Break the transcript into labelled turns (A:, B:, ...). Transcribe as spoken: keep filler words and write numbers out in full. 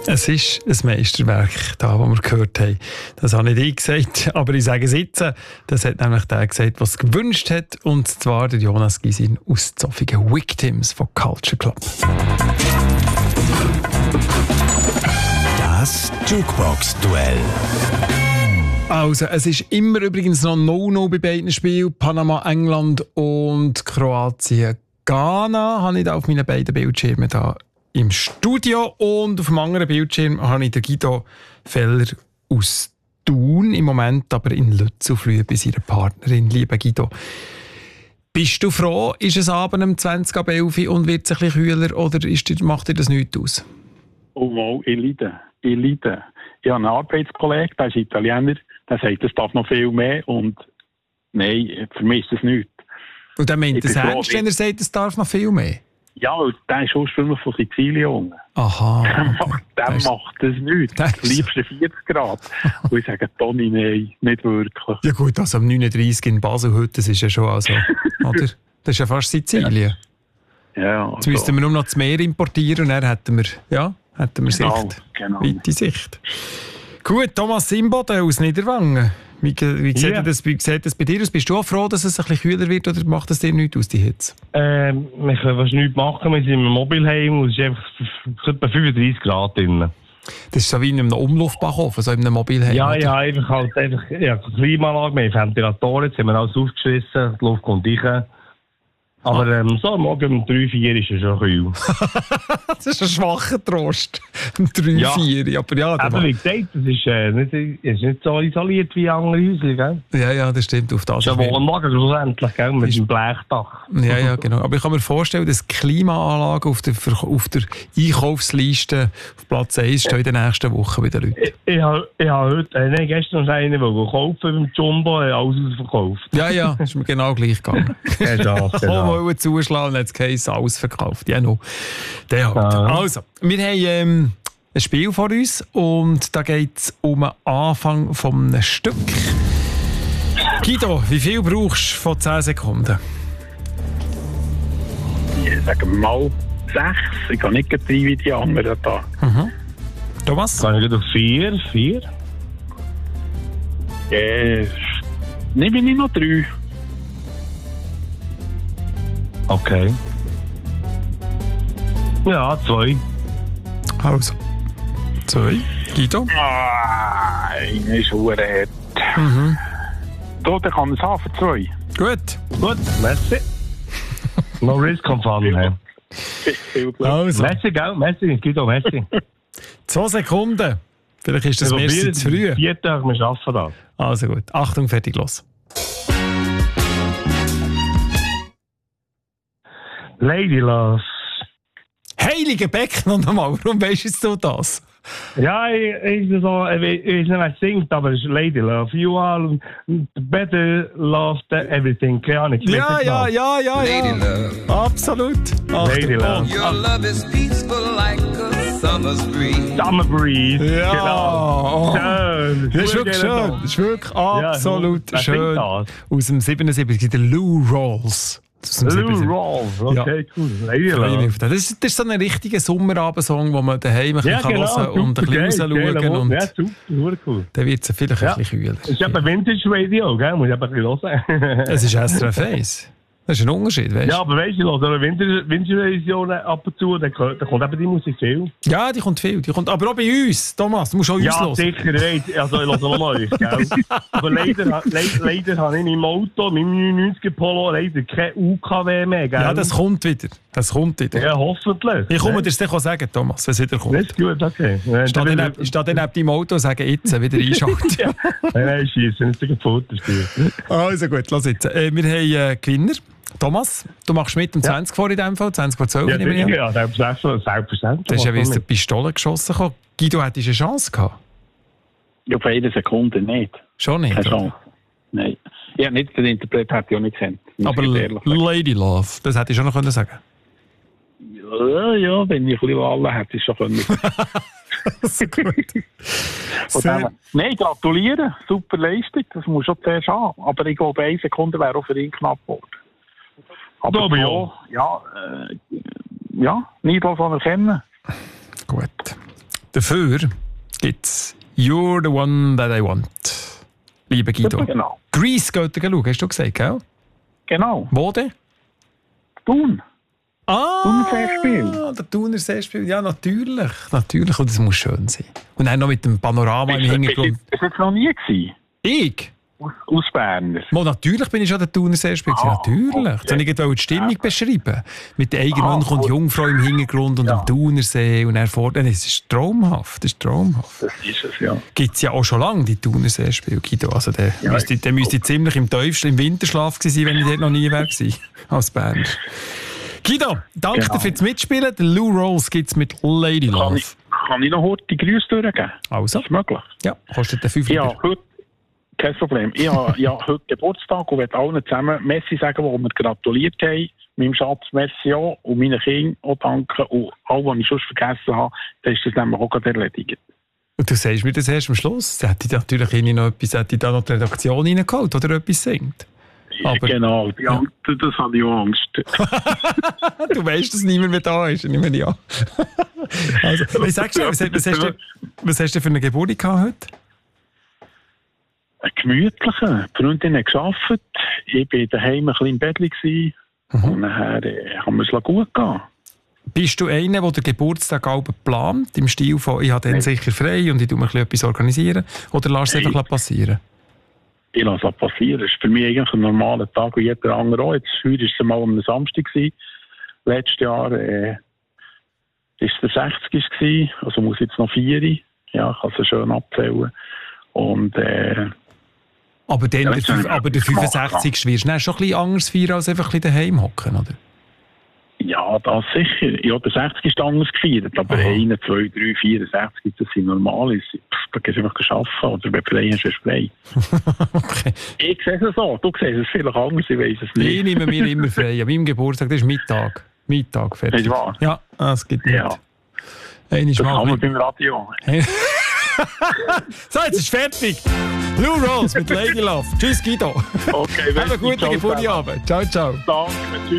A: Es ist ein Meisterwerk, das wir gehört haben. Das habe nicht ich gesagt, aber ich sage es jetzt. Das hat nämlich der gesagt, was es gewünscht hat. Und zwar der Jonas Gysin aus Zofingen. Victims von Culture Club.
B: Das Jukebox-Duell.
A: Also, es ist immer übrigens noch No-No bei beiden Spielen. Panama, England und Kroatien, Ghana habe ich da auf meinen beiden Bildschirmen da im Studio. Und auf dem anderen Bildschirm habe ich den Guido Feller aus Thun, im Moment aber in Lützelflüh bei seiner Partnerin. Lieber Guido, bist du froh, ist es Abend um zwanzig ab elf und wird es ein bisschen kühler oder ist, macht dir das nichts aus?
C: Oh mal, ich leide. Ich leide. Ich habe einen Arbeitskollegen, der ist Italiener, der sagt, es darf noch viel mehr und nein, für mich ist das nichts.
A: Und er meint das ernst, wenn er sagt, es darf noch viel mehr?
C: Ja, weil der ist ursprünglich von Sizilien.
A: Aha.
C: Der macht, der
A: das
C: macht das nicht. Das liebste vierzig Grad. Und ich sage, Toni, nein, nicht wirklich.
A: Ja gut, also am neununddreißig in Basel heute, das ist ja schon, also, oder? Das ist ja fast Sizilien.
C: Ja, ja also.
A: Jetzt müssten wir nur noch das Meer importieren und dann hätten wir, ja, hätten wir
C: genau,
A: Sicht.
C: Genau.
A: Weite Sicht. Gut, Thomas Simboden aus Niederwangen. Wie, wie, sieht yeah. das, wie sieht das bei dir aus? Bist du auch froh, dass es ein bisschen kühler wird oder macht es dir nichts aus, die Hitze?
D: Ähm, wir können fast nichts machen. Wir sind im Mobilheim und es ist einfach etwa fünfunddreißig Grad drin.
A: Das ist so wie in einem Umluftbackofen, so in einem Mobilheim?
D: Ja,
A: oder?
D: ja, einfach halt einfach, ja, Klimaanlage, wir haben Ventilatoren, jetzt haben wir alles aufgeschissen, die Luft kommt rein. Aber ähm, so morgen um drei, vier ist es schon kühl.
A: Das ist ein schwacher Trost. Um drei, vier. Aber ja,
D: aber wie gesagt, es ist, äh, nicht, ist nicht so isoliert wie andere Häuser, gell?
A: Ja, ja, das stimmt. Auf das
D: ist ein Wohnwagen schlussendlich, gell? Mit dem Blechdach.
A: Ja, ja, genau. Aber ich kann mir vorstellen, dass Klimaanlagen auf der, auf der Einkaufsliste auf Platz eins stehen in den nächsten Wochen bei den Leuten.
D: Ich, ich habe ich hab heute, äh, nein, gestern noch einen kaufen beim Jumbo, äh, alles ausverkauft.
A: Ja, ja, ist mir genau gleich gegangen.
D: Genau, genau.
A: Wollen zuschlagen, jetzt geheißen, alles verkauft. Ja, no. Der halt. Ja. Also, wir haben ähm, ein Spiel vor uns und da geht es um den Anfang eines Stück. Guido, wie viel brauchst du von zehn Sekunden?
C: Ich sage mal sechs. Ich kann nicht rein wie die anderen da.
A: Mhm. Thomas?
D: Kann ich auf vier? Vier?
C: Ja, nehme ich noch drei.
D: Okay. Ja, zwei.
A: Also. Zwei. Guido?
C: Ah, eine ist verdammt hart.
A: Mhm.
C: Da, dann kann es haben für zwei.
A: Gut.
D: Gut, merci. No risk on fun, hey.
C: Viel Glück.
A: Also.
D: Merci, gell? Merci, Guido, merci.
A: Zwei Sekunden. Vielleicht ist das ein bisschen zu früh.
D: Vier Tage, wir schaffen das.
A: Also gut. Achtung, fertig, los.
D: Lady Love.
A: Heilige Becken noch einmal. Warum weisst du das?
D: Ja, ich, ich, so, ich weiß nicht, wer singt, aber es ist Lady Love. You are better love than everything. Keine Ahnung.
A: Ja, ja, ja, ja,
E: Lady
A: ja.
E: Love.
A: Absolut. Achtung,
D: Lady Love.
E: Your love is peaceful like a summer's breeze.
D: Summer Breeze.
A: Ja.
D: Genau. Schön.
A: Das ist wirklich schön. Das ist wirklich absolut
D: ja,
A: schön. Aus dem siebenundsiebzig, der Lou Rawls.
D: Lou Rawls, okay, ja. Cool. Lady Love.
A: Das ist, das ist so ein richtiger Sommerabendsong, wo man daheim ja, kann genau, hören und ein bisschen rausschauen. Und
D: ja, super, cool.
A: Dann wird es vielleicht
D: ja.
A: ein bisschen kühler.
D: Es ist eben Vintage Radio, gell? Muss ich eben ein bisschen hören.
A: Es ist S R F eins. Das ist ein Unterschied, weißt du?
D: Ja, aber weißt du, ich höre Winterversionen ab und zu, da kommt eben die Musik viel.
A: Ja, die kommt viel. Die kommt, aber auch bei uns, Thomas, du musst auch
D: ja,
A: uns hören.
D: Ja, sicher, also ich höre nur euch, gell? Aber leider, leider, leider habe ich im Auto, mit meinem neunundneunziger Polo, leider kein U K W mehr, gell?
A: Ja, das kommt wieder. Das kommt wieder.
D: Ja, hoffentlich.
A: Ich komme dir das sagen, Thomas, wenn es wieder kommt.
D: Das ist gut, okay.
A: Ich stehe dann neben deinem Auto und sage, jetzt wieder einschalten.
D: Ja. Nein, nein, schießen, nicht ein Fotospiel.
A: Also gut, lass jetzt. Äh, wir haben äh, Gewinner. Thomas, du machst mit um ja. zwanzig vor in dem Fall, zwanzig vor zwölf.
D: Ja, ja, ja, selbstverständlich.
A: Du hast ja wie aus der Pistole geschossen. Guido, hättest du eine Chance gehabt?
C: Ja, auf eine Sekunde nicht.
A: Schon nicht?
C: Keine Chance. Nein. Ja, nicht, den Interpret hätte ich auch nicht kennt.
A: Aber Lady Love, das hätte ich schon noch können sagen.
C: Ja, ja, wenn ich ein bisschen Wahl hätte ich schon können.
A: So gut.
C: Sehr... Nein, gratulieren. Super Leistung. Das muss schon zuerst haben. Aber ich glaube, eine Sekunde wäre auch für ihn knapp geworden. Aber
D: aber
C: so, ja, äh, ja, nicht was anerkennen.
A: Gut. Dafür gibt es You're the One That I Want. Lieber Guido.
C: Genau.
A: Grease geht er schauen, hast du gesagt, gell?
C: Genau.
A: Wo denn?
C: Thun.
A: Ah,
C: Thunerseespiel.
A: der Thunerseespiel. Ja, natürlich. Natürlich. Und das muss schön sein. Und dann noch mit dem Panorama im Hintergrund.
C: Ist das noch nie gewesen?
A: Ich?
C: Aus, aus Berner.
A: Mal, natürlich bin ich schon der Thunerseespiel.
C: Ah,
A: natürlich.
C: okay.
A: Jetzt wollte ich gerade die Stimmung
C: Ja.
A: beschreiben. Mit der eigenen
C: Ah,
A: kommt
C: gut.
A: Jungfrau im Hintergrund und
C: Ja.
A: am Thunersee und er vorne. Es ist traumhaft. Das ist traumhaft.
C: Das ist es, ja.
A: Gibt es ja auch schon lange, die Thunerseespiele, Guido. Also der
C: Ja,
A: müsste, der müsste ziemlich im Teufel im Winterschlaf gewesen sein, wenn ich dort noch nie wäre gewesen, als Berner. Guido, danke
C: Genau.
A: dir fürs Mitspielen. Den Lou Rolls gibt es mit Lady
C: Kann
A: Love.
C: ich, kann ich noch heute die Grüße durchgeben?
A: Also,
C: Ist das möglich?
A: ja, kostet den fünf
C: Ja, heute, kein Problem. Ich habe ja heute Geburtstag und möchte allen zusammen Messi sagen, die mir gratuliert haben. Meinem Schatz Messi auch und meinen Kindern auch danken. Und all, was ich sonst vergessen habe, dann ist das nämlich auch gerade erledigt.
A: Und du sagst mir das erst am Schluss. Da hätte ich natürlich irgendwie noch etwas, hätte ich da noch die Redaktion reingeholt oder etwas singt. Aber-
C: genau, die Angst, das habe ich auch Angst.
A: Du weißt, dass niemand mehr da ist, nehme ich an. Also, was sagst du, was, was, hast du, was hast du für eine Geburt gehabt heute?
C: Ein gemütlicher. Die Freundin hat gearbeitet. Ich war daheim ein bisschen im Bett. gewesen.
A: Mhm.
C: Und nachher äh, haben wir es gut gehen.
A: Bist du einer, der den Geburtstag auch plant, im Stil von, ich habe dann
C: Nein.
A: sicher frei und ich tue mir ein bisschen etwas organisieren? Oder lässt es
C: Nein.
A: einfach passieren?
C: Ich lasse es passieren. Es ist für mich eigentlich ein normaler Tag wie jeder andere auch. Jetzt, heute war es mal am Samstag. Gewesen. Letztes Jahr äh, ist es der sechzigste gewesen. Also muss jetzt noch vier. Ja, ich kann es schön abzählen. Und äh,
A: Aber, dann,
C: Ja,
A: der,
C: jetzt habe
A: fünf-
C: ich
A: aber der
C: gemacht,
A: fünfundsechzigste wirst du dann schon ein bisschen anders feiern, als einfach ein bisschen daheim hocken, oder?
C: ja, das sicher. Ja, der sechzigste ist anders gefeiert. Aber
A: Aha.
C: eins, zwei, drei, vier, sechzig, das sind normale. Pff, da gehst du einfach arbeiten. Oder wenn du frei hast, hast du frei.
A: Okay.
C: Ich sehe es so. Du siehst es vielleicht anders. Ich weiß es
A: Ich
C: nicht.
A: nehme mir immer frei. An meinem Geburtstag, das ist Mittag. Mittag, fertig.
C: Ist wahr?
A: Ja, das gibt nicht.
C: Ja.
A: Einmal
C: Das
A: mal
C: haben wir
A: ein
C: beim Radio.
A: So, jetzt ist fertig. Lou Rolls mit Lady Love. Tschüss, Guido.
C: Okay,
A: Have einen guten Geburtstagabend. Ciao, ciao.
C: Danke. Tschüss.